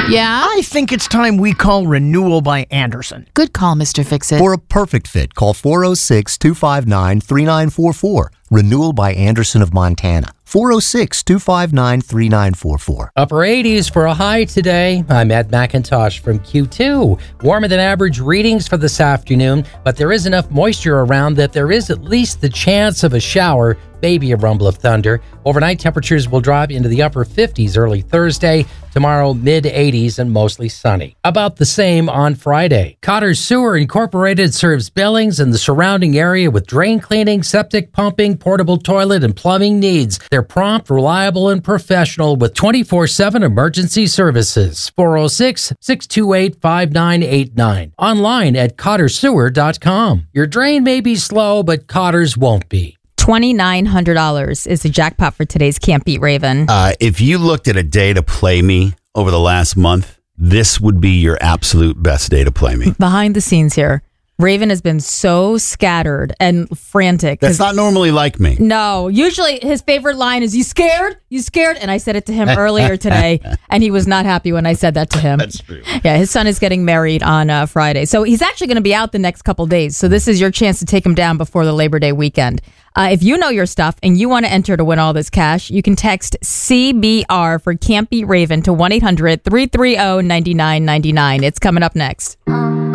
Yeah? I think it's time we call Renewal by Andersen. Good call, Mr. Fix-It. For a perfect fit, call 406-259-3944. Renewal by Andersen of Montana. 406-259-3944. Upper 80s for a high today. I'm Ed McIntosh from Q2. Warmer than average readings for this afternoon, but there is enough moisture around that there is at least the chance of a shower, maybe a rumble of thunder. Overnight temperatures will drop into the upper 50s early Thursday. Tomorrow, mid-80s and mostly sunny. About the same on Friday. Cotter Sewer Incorporated serves Billings and the surrounding area with drain cleaning, septic pumping, portable toilet, and plumbing needs. They're prompt, reliable, and professional with 24/7 emergency services. 406-628-5989. Online at cottersewer.com. Your drain may be slow, but Cotter's won't be. $2,900 is the jackpot for today's Can't Beat Raven. If you looked at a day to play me over the last month, this would be your absolute best day to play me. Behind the scenes here, Raven has been so scattered and frantic. That's not normally like me. No, usually his favorite line is, "You scared? You scared?" And I said it to him earlier today, and he was not happy when I said that to him. That's true. Yeah, his son is getting married on Friday. So he's actually going to be out the next couple days. So this is your chance to take him down before the Labor Day weekend. If you know your stuff and you want to enter to win all this cash, you can text CBR for Can't Beat Raven to 1-800-330-9999. It's coming up next.